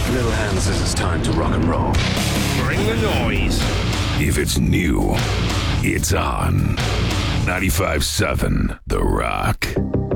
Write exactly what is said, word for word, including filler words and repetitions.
Little Hands says it's time to rock and roll. Bring the noise. If it's new, it's on. ninety-five seven The Rock.